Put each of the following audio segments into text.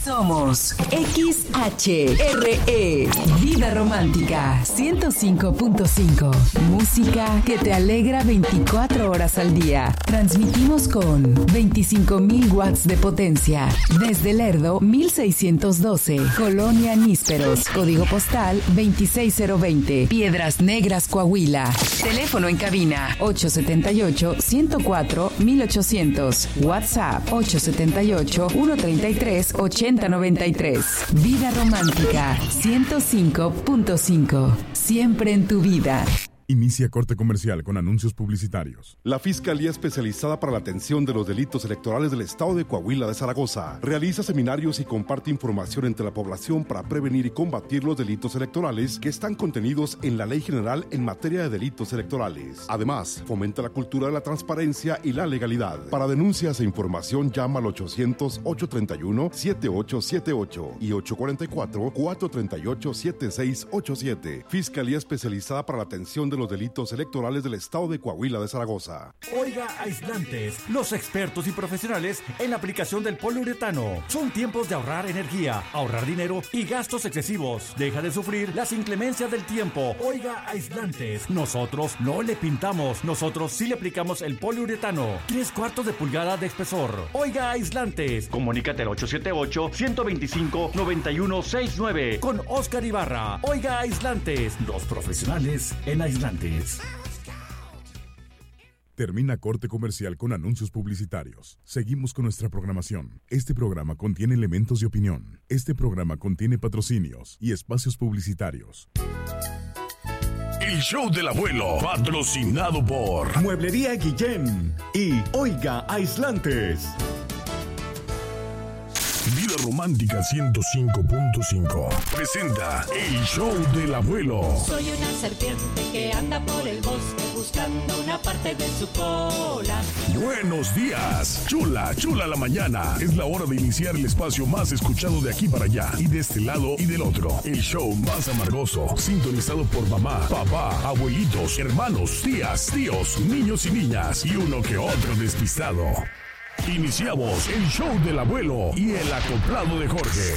Somos XHRE, Vida Romántica 105.5. Música que te alegra 24 horas al día. Transmitimos con 25,000 watts de potencia. Desde Lerdo, 1612. Colonia Nísperos. Código postal 26020. Piedras Negras, Coahuila. Teléfono en cabina 878-104-1800. WhatsApp 878-133-8093. Vida Romántica 105.5. Siempre en tu vida. Inicia corte comercial con anuncios publicitarios. La Fiscalía Especializada para la Atención de los Delitos Electorales del Estado de Coahuila de Zaragoza realiza seminarios y comparte información entre la población para prevenir y combatir los delitos electorales que están contenidos en la Ley General en materia de delitos electorales. Además, fomenta la cultura de la transparencia y la legalidad. Para denuncias e información llama al 800-831-7878 y 844-438-7687. Fiscalía Especializada para la Atención de los Delitos Electorales del Estado de Coahuila de Zaragoza. Oiga Aislantes, los expertos y profesionales en la aplicación del poliuretano. Son tiempos de ahorrar energía, ahorrar dinero y gastos excesivos. Deja de sufrir las inclemencias del tiempo. Oiga Aislantes, nosotros no le pintamos, nosotros sí le aplicamos el poliuretano. 3/4 de pulgada de espesor. Oiga Aislantes, comunícate al 878-125-9169 con Oscar Ibarra. Oiga Aislantes, los profesionales en Aislantes. Termina corte comercial con anuncios publicitarios. Seguimos con nuestra programación. Este programa contiene elementos de opinión. Este programa contiene patrocinios y espacios publicitarios. El show del abuelo, patrocinado por Mueblería Guillén y Oiga Aislantes. Vida Romántica 105.5 presenta El Show del Abuelo. Soy una serpiente que anda por el bosque buscando una parte de su cola. Buenos días, chula, chula la mañana. Es la hora de iniciar el espacio más escuchado de aquí para allá y de este lado y del otro. El show más amargoso, sintonizado por mamá, papá, abuelitos, hermanos, tías, tíos, niños y niñas y uno que otro despistado. Iniciamos el show del abuelo y el acoplado de Jorge.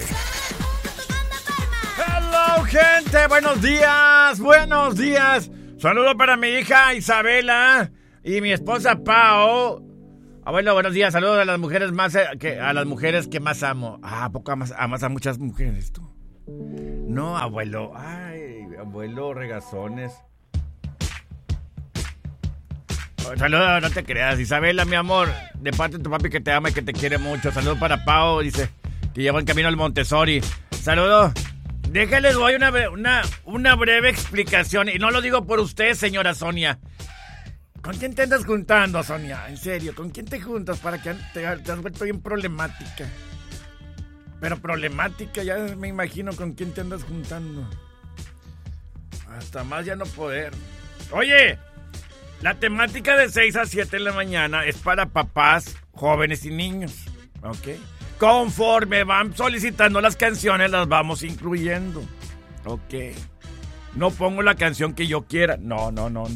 Hello, gente, buenos días, buenos días. Saludo para mi hija Isabela y mi esposa Pao. Abuelo, buenos días, saludos a las mujeres que más amo. ¿A poco amas a muchas mujeres tú? No, abuelo, ay, abuelo, regazones. Saludos, no te creas, Isabela, mi amor, de parte de tu papi que te ama y que te quiere mucho. Saludos para Pao, dice, que lleva en camino al Montessori. Saludos. Déjales, doy una breve explicación, y no lo digo por usted, señora Sonia. ¿Con quién te andas juntando, Sonia? En serio, ¿con quién te juntas para que te has vuelto bien problemática? Pero problemática, ya me imagino con quién te andas juntando. Hasta más ya no poder. Oye, la temática de 6 a 7 de la mañana es para papás, jóvenes y niños, ¿ok? Conforme van solicitando las canciones, las vamos incluyendo, ¿ok? No pongo la canción que yo quiera, no.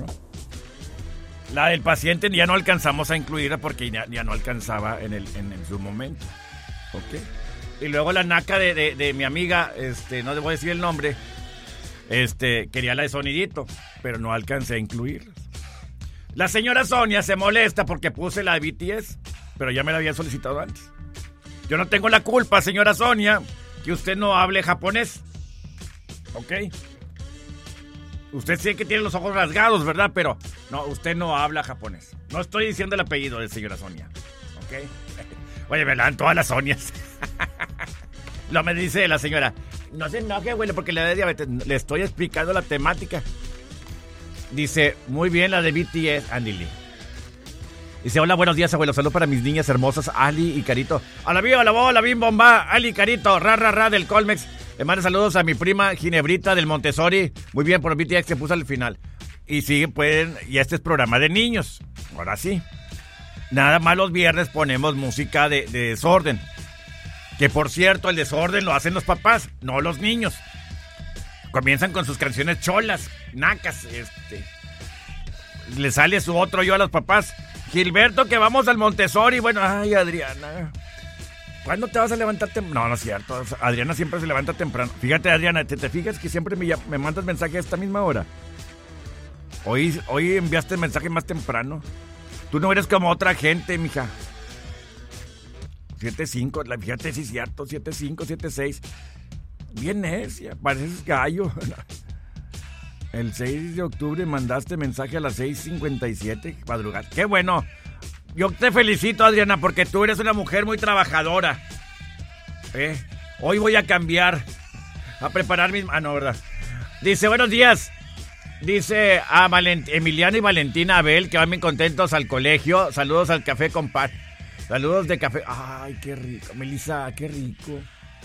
La del paciente ya no alcanzamos a incluirla porque ya no alcanzaba en su momento, ¿ok? Y luego la naca de mi amiga, no debo decir el nombre, quería la de sonidito, pero no alcancé a incluirlas. La señora Sonia se molesta porque puse la de BTS, pero ya me la había solicitado antes. Yo no tengo la culpa, señora Sonia, que usted no hable japonés, ¿ok? Usted sí que tiene los ojos rasgados, ¿verdad? Pero no, usted no habla japonés. No estoy diciendo el apellido de señora Sonia, ¿ok? Oye, me la dan todas las Sonias. Lo me dice la señora, no se enoje, abuelo, porque le da diabetes. Le estoy explicando la temática. Dice, muy bien la de BTS, Andy Lee. Dice, hola, buenos días, abuelo. Saludos para mis niñas hermosas, Ali y Carito. A la bim, bomba, Ali y Carito, ra, del Colmex. Le mando saludos a mi prima Ginebrita del Montessori. Muy bien por BTS que puso al final. Y sí, pueden, y este es programa de niños. Ahora sí. Nada más los viernes ponemos música de desorden. Que por cierto, el desorden lo hacen los papás, no los niños. Comienzan con sus canciones cholas, nacas, le sale su otro yo a los papás. Gilberto, que vamos al Montessori. Bueno, ay, Adriana. ¿Cuándo te vas a levantar temprano? No es cierto. Adriana siempre se levanta temprano. Fíjate, Adriana, ¿te fijas que siempre me mandas mensaje a esta misma hora? Hoy enviaste el mensaje más temprano. Tú no eres como otra gente, mija. 7:05, fíjate si es cierto, 7:05, 7:06. Bien necia, pareces gallo. El 6 de octubre mandaste mensaje a las 6:57, madrugada. ¡Qué bueno! Yo te felicito, Adriana, porque tú eres una mujer muy trabajadora. Hoy voy a cambiar, a preparar mis... no, ¿verdad? Dice, buenos días. Dice a Emiliano y Valentina Abel, que van bien contentos al colegio. Saludos al café con pan. Saludos de café. Ay, qué rico. Melissa, qué rico.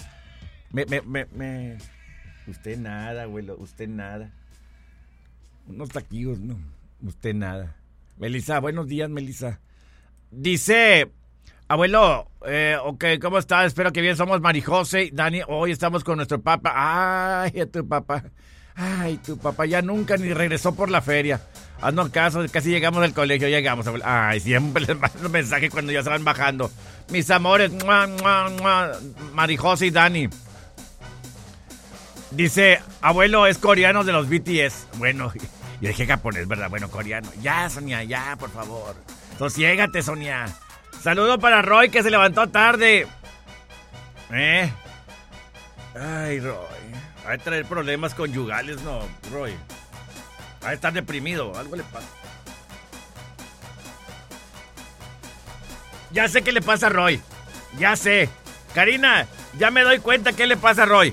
Usted nada, abuelo, usted nada. Unos taquillos, no. Usted nada. Melissa, buenos días, Melissa. Dice, abuelo, ok, ¿cómo estás? Espero que bien. Somos Marijose y Dani. Hoy estamos con nuestro papá. Ay, tu papá. Ay, tu papá ya nunca ni regresó por la feria. Haznos caso, casi llegamos al colegio, llegamos. Ay, siempre les mando un mensaje cuando ya se van bajando. Mis amores, Marijose y Dani. Dice, abuelo, es coreano de los BTS. Bueno, yo dije japonés, ¿verdad? Bueno, coreano. Ya, Sonia, ya, por favor. Sosiégate, Sonia. Saludo para Roy, que se levantó tarde. Ay, Roy. Va a traer problemas conyugales, ¿no, Roy? Va a estar deprimido, algo le pasa. Ya sé qué le pasa a Roy. Ya sé. Karina, ya me doy cuenta qué le pasa a Roy.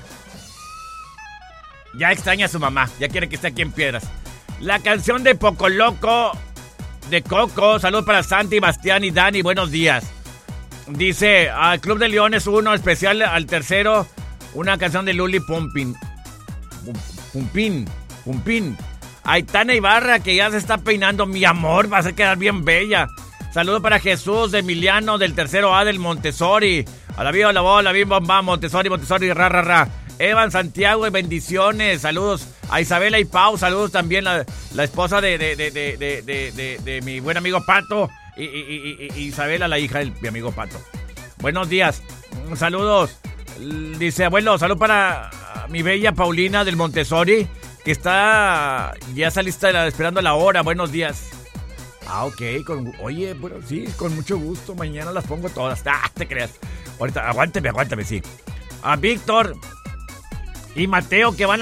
Ya extraña a su mamá. Ya quiere que esté aquí en Piedras. La canción de Poco Loco de Coco. Saludos para Santi, Bastián y Dani. Buenos días. Dice, al Club de Leones 1, especial al tercero. Una canción de Luli Pumpin. Aitana Ibarra, que ya se está peinando. Mi amor, vas a quedar bien bella. Saludo para Jesús de Emiliano, del tercero A del Montessori. A la viva, la bim, bomba, Montessori, ra. Evan Santiago, bendiciones. Saludos a Isabela y Pau. Saludos también la esposa de mi buen amigo Pato. Y Isabela, la hija de mi amigo Pato. Buenos días. Saludos. Dice, abuelo, salud para mi bella Paulina del Montessori, que ya está lista esperando la hora. Buenos días. Ok, oye, bueno, sí, con mucho gusto. Mañana las pongo todas. Te creas. Ahorita, aguántame, sí. A Víctor y Mateo, que van